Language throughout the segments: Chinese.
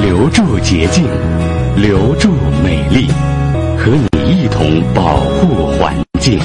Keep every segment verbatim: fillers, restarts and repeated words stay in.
留住洁净，留住美丽，和你一同保护环境。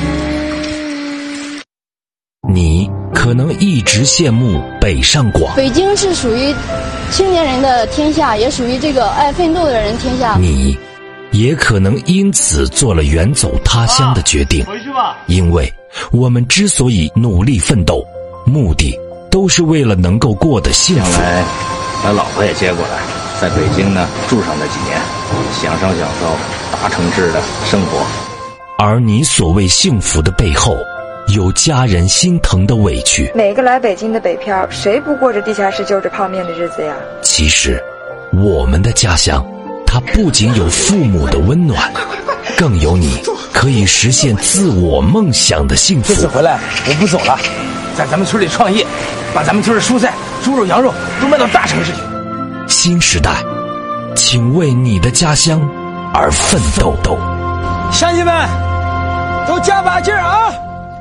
你可能一直羡慕北上广， 北京是属于青年人的天下，也属于这个爱奋斗的人天下。 你也可能因此做了远走他乡的决定。 回去吧。 因为我们之所以努力奋斗，目的都是为了能够过得幸福。 将来把老婆也接过来，在北京呢住上那几年，享受享受大城市的生活。 而你所谓幸福的背后，有家人心疼的委屈。 每个来北京的北漂，谁不过着地下室就着泡面的日子呀？ 其实我们的家乡，它不仅有父母的温暖，更有你可以实现自我梦想的幸福。 这次回来我不走了，在咱们村里创业，把咱们村的蔬菜、猪肉、羊肉都卖到大城市去。 新时代，请为你的家乡而奋斗斗。 乡亲们，都加把劲儿啊！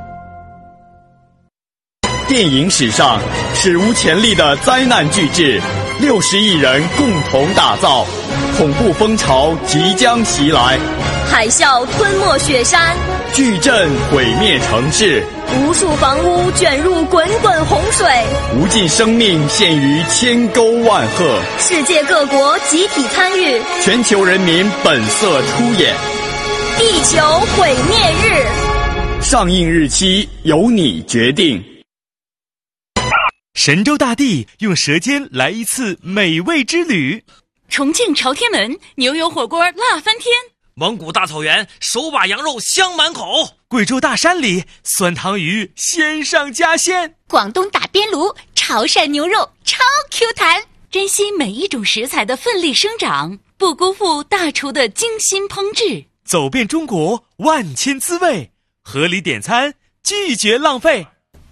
电影史上史无前例的灾难巨制，六十亿人共同打造，恐怖风潮即将袭来， 海啸吞没雪山， 巨震毁灭城市， 无数房屋卷入滚滚洪水， 无尽生命陷于千沟万壑， 世界各国集体参与， 全球人民本色出演。 地球毁灭日， 上映日期由你决定。 神州大地用舌尖来一次美味之旅， 重庆朝天门牛油火锅辣翻天， 蒙古大草原手把羊肉香满口， 贵州大山里酸汤鱼鲜上加鲜， 广东打边炉潮汕牛肉超 Q 弹。珍惜每一种食材的奋力生长，不辜负大厨的精心烹制。 走遍中国万千滋味，合理点餐，拒绝浪费。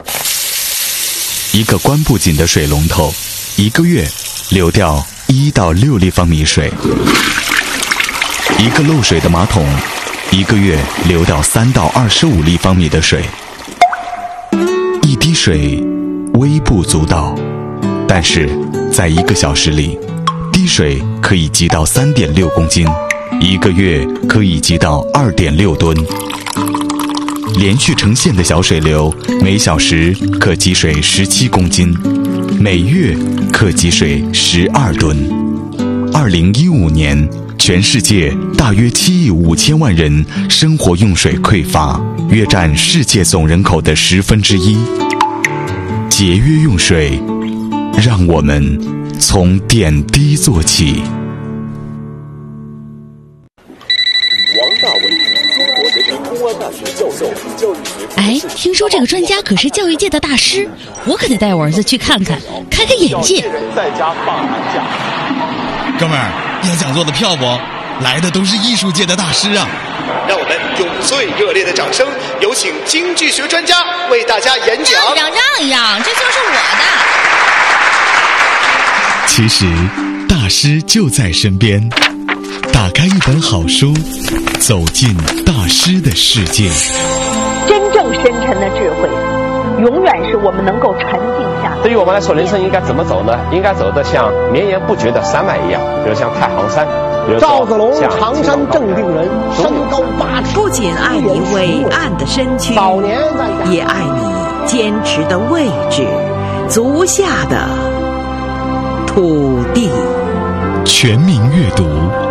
一个关不紧的水龙头，一个月流掉一到六立方米水；一个漏水的马桶，一个月流掉三到二十五立方米的水。一滴水微不足道，但是在一个小时里，滴水可以积到三点六公斤，一个月可以积到二点六吨。连续成线的小水流，每小时可积水十七公斤，每月可积水十二吨。二零一五年，全世界大约七亿五千万人生活用水匮乏，约占世界总人口的十分之一。节约用水，让我们从点滴做起。 王大为，中国人民公安大学教授，教育学。 哎，听说这个专家可是教育界的大师，我可得带我儿子去看看，开开眼界。 在家放寒假。 哥们儿，要讲座的票不？来的都是艺术界的大师啊！ 让我们用最热烈的掌声，有请经济学专家为大家演讲。 让让让让，这就是我的。其实，大师就在身边。打开一本好书，走进大师的世界。 真正深沉的智慧，永远是我们能够沉静下来。 对于我们来说，人生应该怎么走呢？应该走得像绵延不绝的山脉一样，比如像太行山，比如赵子龙，常山正定人，身高八尺， 不仅爱你伟岸的身躯， 早年也爱你坚持的位置，足下的土地。 全民阅读。